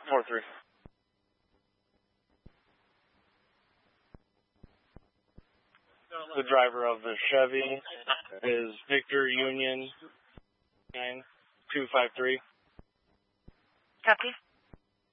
4-3. The driver of the Chevy is Victor Union 9253. Copy.